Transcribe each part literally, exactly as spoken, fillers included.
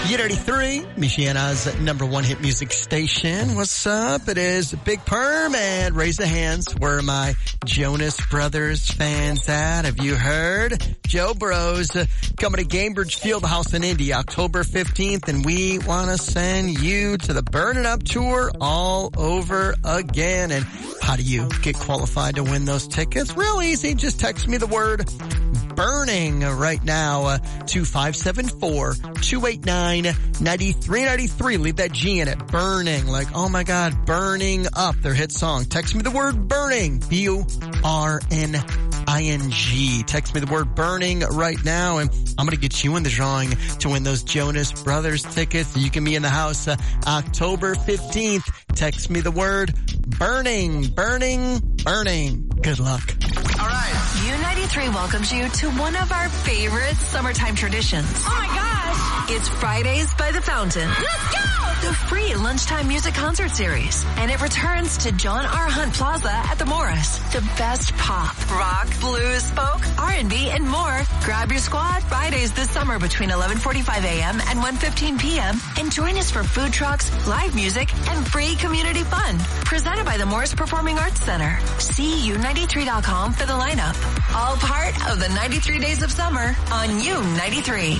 U ninety-three, Michiana's number one hit music station. What's up? It is Big Perm, and raise the hands. Where are my Jonas Brothers fans at? Have you heard? Joe Bros uh, coming to Gainbridge Fieldhouse in Indy, October fifteenth, and we want to send you to the Burn It Up tour all over again. And how do you get qualified to win those tickets? Real easy. Just text me the word burning right now uh, to five seven four, two eight nine, nine three nine three. Leave that G in it. Burning. Like, oh my God, Burning Up, their hit song. Text me the word burning. B U R N I N G. Text me the word burning right now, and I'm going to get you in the drawing to win those Jonas Brothers tickets. You can be in the house uh, October fifteenth. Text me the word burning, burning, burning. Good luck. All right. U ninety-three welcomes you to one of our favorite summertime traditions. Oh my gosh. It's Fridays by the Fountain. Let's go! The free lunchtime music concert series. And it returns to John R. Hunt Plaza at the Morris. The best pop, rock, blues, folk, R and B, and more. Grab your squad Fridays this summer between eleven forty-five a.m. and one fifteen p.m. And join us for food trucks, live music, and free community fun. Presented by the Morris Performing Arts Center. See U ninety-three dot com for the lineup. All part of the ninety-three Days of Summer on U ninety-three.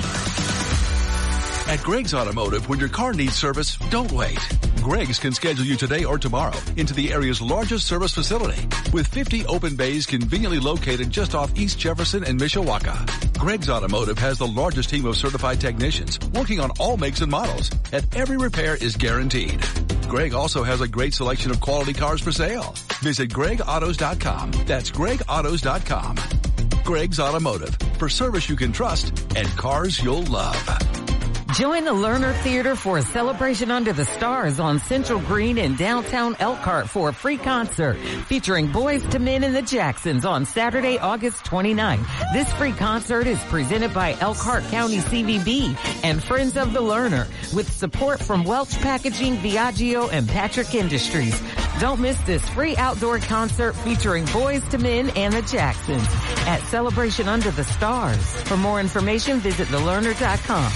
At Greg's Automotive, when your car needs service, don't wait. Greg's can schedule you today or tomorrow into the area's largest service facility with fifty open bays conveniently located just off East Jefferson and Mishawaka. Greg's Automotive has the largest team of certified technicians working on all makes and models, and every repair is guaranteed. Greg also has a great selection of quality cars for sale. Visit greg autos dot com. That's greg autos dot com. Greg's Automotive, for service you can trust and cars you'll love. Join the Lerner Theater for a celebration under the stars on Central Green in downtown Elkhart for a free concert featuring Boys to Men and the Jacksons on Saturday, August twenty-ninth. This free concert is presented by Elkhart County C V B and Friends of the Lerner with support from Welch Packaging, Viaggio, and Patrick Industries. Don't miss this free outdoor concert featuring Boys to Men and the Jacksons at Celebration Under the Stars. For more information, visit the lerner dot com.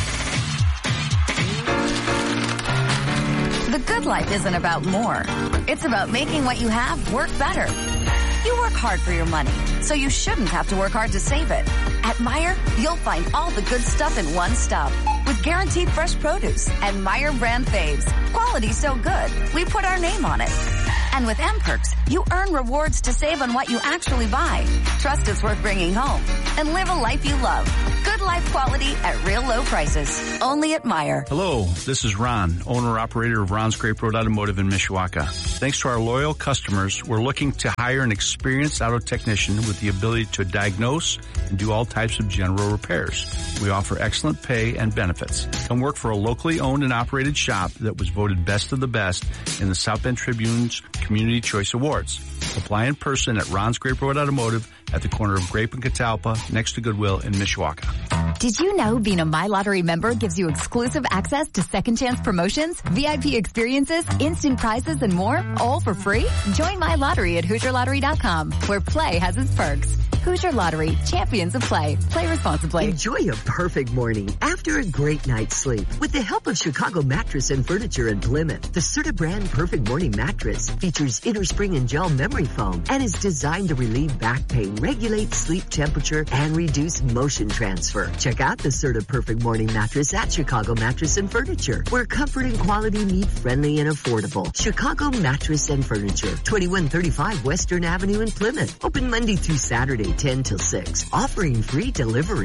The good life isn't about more. It's about making what you have work better. You work hard for your money, so you shouldn't have to work hard to save it. At Meijer, you'll find all the good stuff in one stop with guaranteed fresh produce and Meijer brand faves. Quality so good, we put our name on it. And with M-Perks, you earn rewards to save on what you actually buy. Trust is worth bringing home and live a life you love. Good life quality at real low prices. Only at Meijer. Hello, this is Ron, owner-operator of Ron's Grape Road Automotive in Mishawaka. Thanks to our loyal customers, we're looking to hire an experienced auto technician with the ability to diagnose and do all types of general repairs. We offer excellent pay and benefits. Come work for a locally owned and operated shop that was voted best of the best in the South Bend Tribune's Community Choice Awards. Apply in person at Ron's Grape Road Automotive at the corner of Grape and Catalpa next to Goodwill in Mishawaka. Did you know being a My Lottery member gives you exclusive access to second chance promotions, V I P experiences, instant prizes, and more, all for free? Join My Lottery at Hoosier Lottery dot com, where play has its perks. Hoosier Lottery, champions of play. Play responsibly. Enjoy a perfect morning after a great night's sleep with the help of Chicago Mattress and Furniture in Plymouth. The Serta brand Perfect Morning Mattress features inner spring and gel memory foam and is designed to relieve back pain, regulate sleep temperature, and reduce motion transfer. Check out the Serta Perfect Morning Mattress at Chicago Mattress and Furniture, where comfort and quality meet friendly and affordable. Chicago Mattress and Furniture, twenty-one thirty-five Western Avenue in Plymouth. Open Monday through Saturday, ten till six, offering free delivery.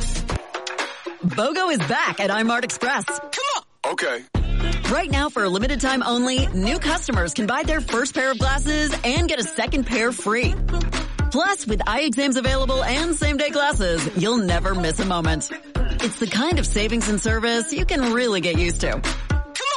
BOGO is back at iMart Express. Come on. Okay. Right now, for a limited time only, new customers can buy their first pair of glasses and get a second pair free. Plus, with eye exams available and same-day glasses, you'll never miss a moment. It's the kind of savings and service you can really get used to. Come on. Okay.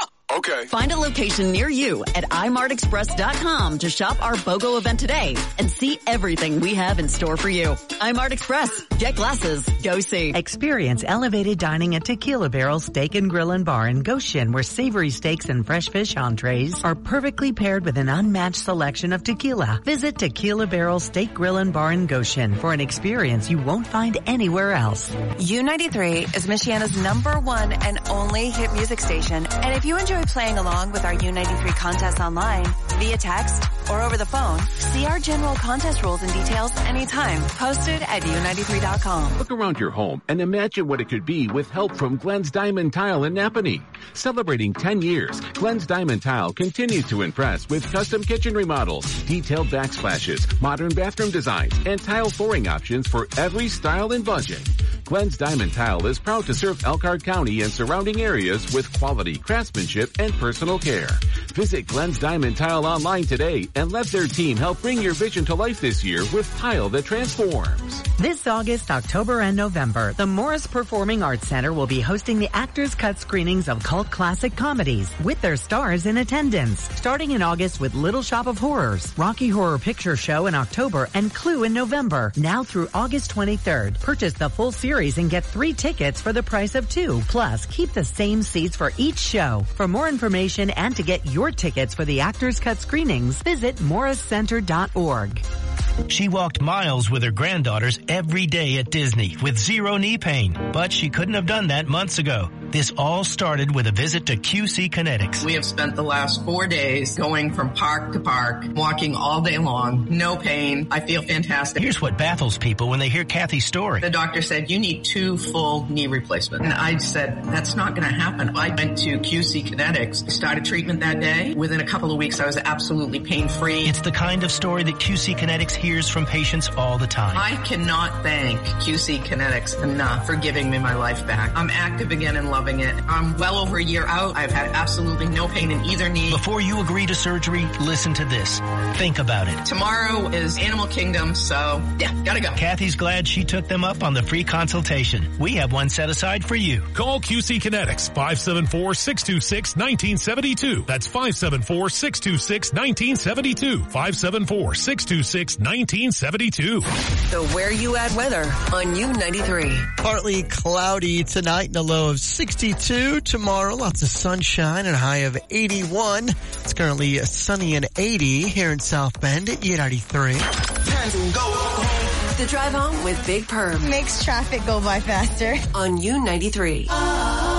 Okay. Find a location near you at i mart express dot com to shop our BOGO event today and see everything we have in store for you. iMart Express. Get glasses. Go see. Experience elevated dining at Tequila Barrel Steak and Grill and Bar in Goshen, where savory steaks and fresh fish entrees are perfectly paired with an unmatched selection of tequila. Visit Tequila Barrel Steak Grill and Bar in Goshen for an experience you won't find anywhere else. U ninety-three is Michiana's number one and only hit music station. And if you enjoy playing along with our U ninety-three contests online, via text, or over the phone, see our general contest rules and details anytime. Posted at U ninety-three dot com. Look around your home and imagine what it could be with help from Glenn's Diamond Tile in Napanee. Celebrating ten years, Glenn's Diamond Tile continues to impress with custom kitchen remodels, detailed backsplashes, modern bathroom designs, and tile flooring options for every style and budget. Glenn's Diamond Tile is proud to serve Elkhart County and surrounding areas with quality craftsmanship and personal care. Visit Glenn's Diamond Tile online today and let their team help bring your vision to life this year with tile that transforms. This August, October, and November, the Morris Performing Arts Center will be hosting the Actors Cut screenings of cult classic comedies with their stars in attendance. Starting in August with Little Shop of Horrors, Rocky Horror Picture Show in October, and Clue in November. Now through August twenty-third. Purchase the full series and get three tickets for the price of two. Plus, keep the same seats for each show. For more information and to get your tickets for the Actors Cut screenings, visit morris center dot org. She walked miles with her granddaughters every day at Disney with zero knee pain, but she couldn't have done that months ago. This all started with a visit to Q C Kinetics. We have spent the last four days going from park to park, walking all day long, no pain. I feel fantastic. Here's what baffles people when they hear Kathy's story. The doctor said, you need two full knee replacements. And I said, that's not going to happen. I went to Q C Kinetics, started treatment that day. Within a couple of weeks, I was absolutely pain-free. It's the kind of story that Q C Kinetics hears from patients all the time. I cannot thank Q C Kinetics enough for giving me my life back. I'm active again and loving it. I'm well over a year out. I've had absolutely no pain in either knee. Before you agree to surgery, listen to this. Think about it. Tomorrow is Animal Kingdom, so yeah, gotta go. Kathy's glad she took them up on the free consultation. We have one set aside for you. Call Q C Kinetics, five seven four, six two six, one nine seven two. That's five seven four, six two six, one nine seven two. five seven four, six two six, one nine seven two. The Where You At weather on U ninety-three. Partly cloudy tonight and a low of sixty-two. Tomorrow, lots of sunshine and a high of eighty-one. It's currently sunny and eighty here in South Bend at U ninety-three. Time to go. The drive home with Big Perm makes traffic go by faster. On U ninety-three.